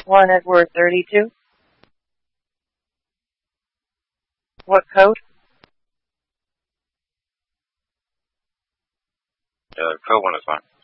1 Edward 32. What code? Code 1 is fine.